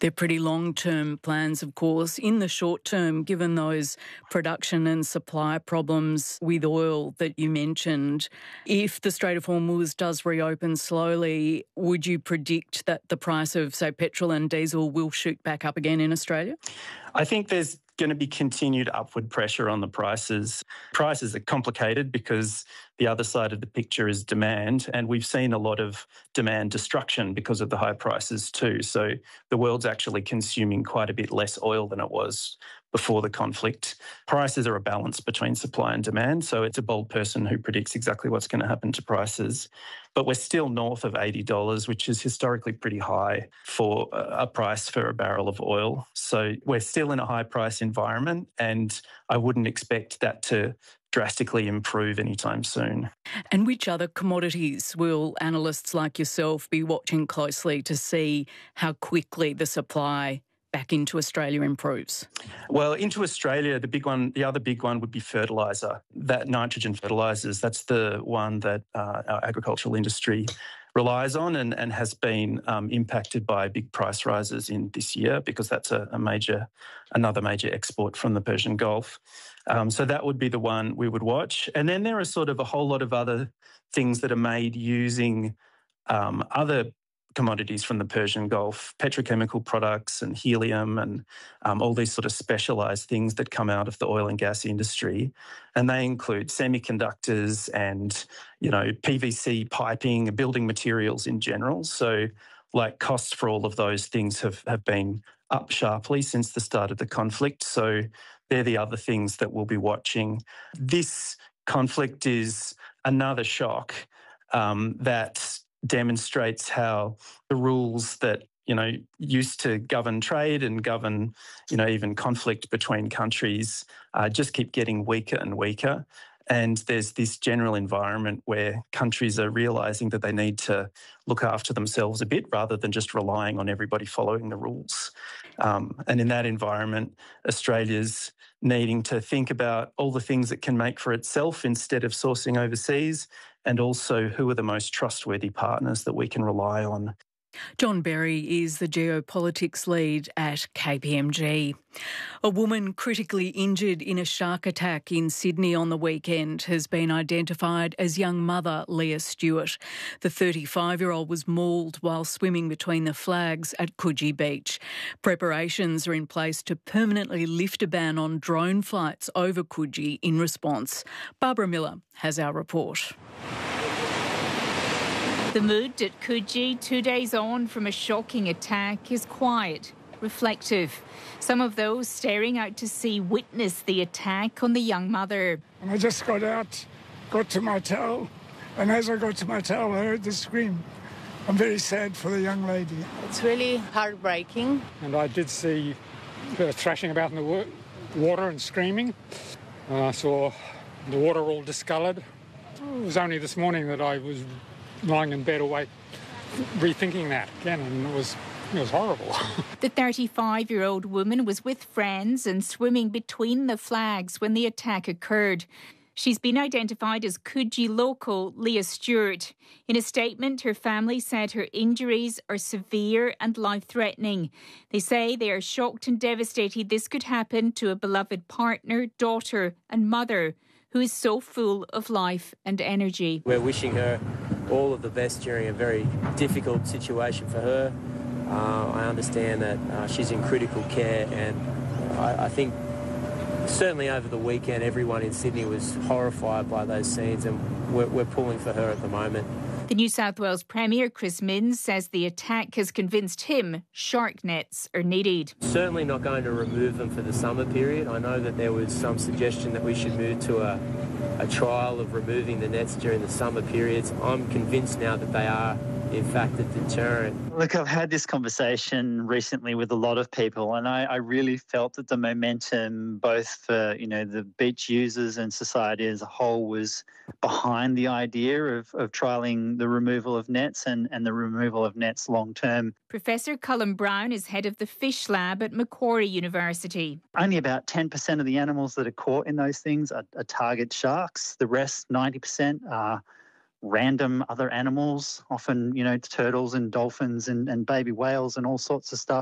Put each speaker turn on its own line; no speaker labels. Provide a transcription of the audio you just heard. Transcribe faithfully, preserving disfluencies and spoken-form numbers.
They're pretty long-term plans, of course. In the short term, given those production and supply problems with oil that you mentioned, if the Strait of Hormuz does reopen slowly, would you predict that the price of, say, petrol and diesel will shoot back up again in Australia?
I think there's going to be continued upward pressure on the prices. Prices are complicated because the other side of the picture is demand, and we've seen a lot of demand destruction because of the high prices too. So the world's actually consuming quite a bit less oil than it was before the conflict. Prices are a balance between supply and demand, so it's a bold person who predicts exactly what's going to happen to prices. But we're still north of eighty dollars, which is historically pretty high for a price for a barrel of oil. So we're still in a high price environment, and I wouldn't expect that to drastically improve anytime soon.
And which other commodities will analysts like yourself be watching closely to see how quickly the supply back into Australia improves?
Well, into Australia, the big one, the other big one would be fertiliser. That nitrogen fertilisers, that's the one that uh, our agricultural industry relies on and, and has been um, impacted by big price rises in this year because that's a, a major, another major export from the Persian Gulf. Um, so that would be the one we would watch. And then there are sort of a whole lot of other things that are made using um, other commodities from the Persian Gulf, petrochemical products and helium and um, all these sort of specialised things that come out of the oil and gas industry. And they include semiconductors and, you know, P V C piping, building materials in general. So like costs for all of those things have, have been up sharply since the start of the conflict. So they're the other things that we'll be watching. This conflict is another shock um, that demonstrates how the rules that, you know, used to govern trade and govern, you know, even conflict between countries uh, just keep getting weaker and weaker. And there's this general environment where countries are realising that they need to look after themselves a bit rather than just relying on everybody following the rules. Um, and in that environment, Australia's needing to think about all the things it can make for itself instead of sourcing overseas, and also who are the most trustworthy partners that we can rely on.
John Berry is the geopolitics lead at K P M G. A woman critically injured in a shark attack in Sydney on the weekend has been identified as young mother Leah Stewart. The thirty-five-year-old was mauled while swimming between the flags at Coogee Beach. Preparations are in place to permanently lift a ban on drone flights over Coogee in response. Barbara Miller has our report.
The mood at Coogee, two days on from a shocking attack, is quiet, reflective. Some of those staring out to sea witnessed the attack on the young mother.
And I just got out, got to my towel, and as I got to my towel, I heard the scream. I'm very sad for the young lady.
It's really heartbreaking.
And I did see her thrashing about in the water and screaming. Uh, I saw the water all discoloured. It was only this morning that I was lying in bed awake, rethinking that again, and it was it was horrible.
The thirty-five-year-old woman was with friends and swimming between the flags when the attack occurred. She's been identified as Coogee local Leah Stewart. In a statement, her family said her injuries are severe and life-threatening. They say they are shocked and devastated this could happen to a beloved partner, daughter and mother who is so full of life and energy.
We're wishing her all of the best during a very difficult situation for her. Uh, I understand that uh, she's in critical care, and I, I think certainly over the weekend everyone in Sydney was horrified by those scenes, and we're, we're pulling for her at the moment.
The New South Wales Premier, Chris Minns, says the attack has convinced him shark nets are needed.
Certainly not going to remove them for the summer period. I know that there was some suggestion that we should move to a, a trial of removing the nets during the summer periods. I'm convinced now that they are, in fact, a deterrent.
Look, I've had this conversation recently with a lot of people, and I, I really felt that the momentum, both for, you know, the beach users and society as a whole, was behind the idea of, of trialling the removal of nets and, and the removal of nets long term.
Professor Cullen Brown is head of the fish lab at Macquarie University.
Only about ten percent of the animals that are caught in those things are, are target sharks. The rest, ninety percent, are random other animals, often, you know, turtles and dolphins and, and baby whales and all sorts of stuff.